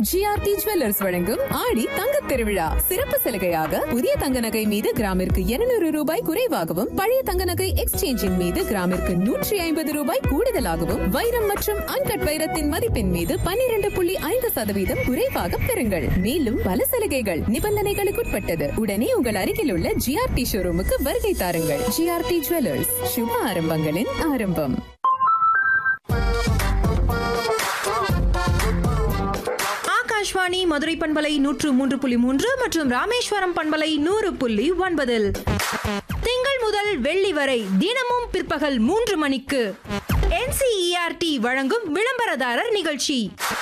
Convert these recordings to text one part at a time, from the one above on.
GRT jewellers வழங்கும் ஆடி தங்கத் திருவிழா சிறப்பு சலுகையாக புதிய தங்க நகை மீது கிராமிற்கு 200 ரூபாய் குறைவாகவும் பழைய தங்க நகை எக்ஸ்சேஞ்சின் மீது கிராமிற்கு 150 ரூபாய் கூடுதலாகவும் வைரம் மற்றும் அன்கட் வைரத்தின் மதிப்பின் மீது 12.5% குறைவாக பெறுங்கள். மேலும் பல சலுகைகள் நிபந்தனைகளுக்குட்பட்டது. உடனே உங்கள் அருகில் உள்ள ஜிஆர்டி ஷோரூமுக்கு வருகை தாருங்கள். ஜிஆர்டி ஜுவல்லர்ஸ், சுப ஆரம்பங்களின் ஆரம்பம். ஆகாஷ்வாணி மதுரை பண்பலை 103.3 மற்றும் ராமேஸ்வரம் பண்பலை 100.9 திங்கள் முதல் வெள்ளி வரை தினமும் பிற்பகல் 3 மணிக்கு NCERT வழங்கும் விளம்பரதாரர் நிகழ்ச்சி.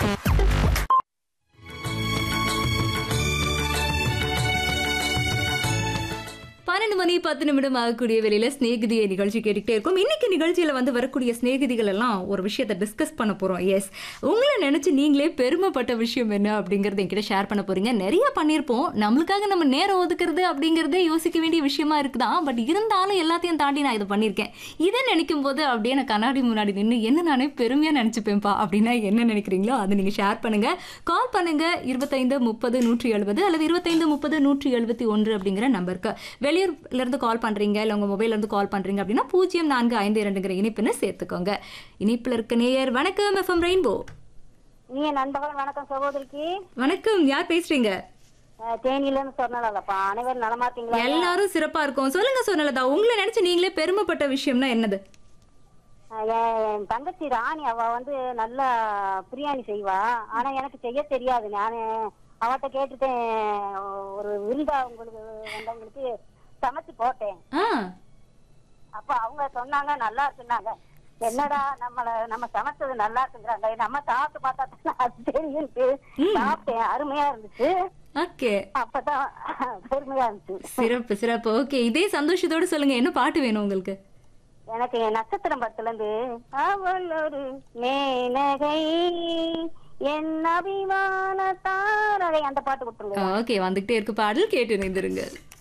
12 மணி 10 நிமிடம் ஆகக்கூடிய வேலையில ஸ்நேகிதியை நிகழ்ச்சி கேட்டுக்கிட்டே இருக்கும். இன்னைக்கு நிகழ்ச்சியில வரக்கூடிய ஸ்நேகிதிகள் எல்லாம் ஒரு விஷயத்தை டிஸ்கஸ் பண்ண போறோம். எஸ், உங்களை நினைச்சு நீங்களே பெருமைப்பட்ட விஷயம் என்ன அப்படிங்கறத என்கிட்ட ஷேர் பண்ண போறீங்க. நிறைய பண்ணிருப்போம், நம்மளுக்காக நம்ம நேரம் ஒதுக்குறது அப்படிங்கறதே யோசிக்க வேண்டிய விஷயமா இருக்குதான். பட் இருந்தாலும் எல்லாத்தையும் தாண்டி நான் இதை பண்ணியிருக்கேன். இதை நினைக்கும் போது அப்படியே நான் கண்ணாடி முன்னாடி நின்று என்ன நானே பெருமையா நினைச்சுப்பேன்ப்பா அப்படின்னா என்ன நினைக்கிறீங்களோ அதை நீங்க ஷேர் பண்ணுங்க. கால் பண்ணுங்க 25 30 170 அல்லது 25 30 171 அப்படிங்கிற நம்பருக்கு. வெளியூர்ல இருந்து கால் பண்றீங்க இல்ல உங்க மொபைல்ல இருந்து கால் பண்றீங்க அப்படின்னா 0452 இணைப்புன்னு சேர்த்துக்கோங்க. இணைப்புல இருக்க நேயர் வணக்கம். FM rainbow. நீங்க நண்பர்கள் வணக்கம் சகோதரிக்கு. வணக்கம், யார் பேசுறீங்க? தேனியில இருந்து சொன்னலப்பா. அனைவரும் நலமா இருக்கீங்களா? எல்லாரும் சிறப்பா இருக்கும். சொல்லுங்க சொன்னலதா, உங்களை நினைச்சு நீங்களே பெருமைப்பட்ட விஷயம்னா என்னது? என் தங்கச்சி ராணி, அவ நல்லா பிரியாணி செய்வா. ஆனா எனக்கு செய்ய தெரியாது. நான் அவட்ட கேட்டுட்டேன், ஒரு விருந்தா உங்களுக்கு வந்தவங்களுக்கு சமைச்சு போட்டேன். அப்ப அவங்க சொன்னாங்க நல்லா இருக்குன்னாங்க. என்னடா நம்ம சமைச்சது நல்லா இருக்குங்கிறாங்க. நம்ம சாப்பிட்டு பார்த்தா அது தெரியும். சாப்பிட்டேன், அருமையா இருந்துச்சு. அப்பதான் பெருமையா இருந்துச்சு. சிறப்பு சிறப்பு. ஓகே, இதே சந்தோஷத்தோட சொல்லுங்க, என்ன பாட்டு வேணும் உங்களுக்கு? எனக்கு நட்சத்திரம் படத்துல இருந்து அவள் ஒரு மேனகை என் அபிமான தாரகை அந்த பாட்டு கொடுத்துருங்க. ஓகே, வந்துகிட்டே இருக்கு பாடல், கேட்டு இணைந்திருங்க.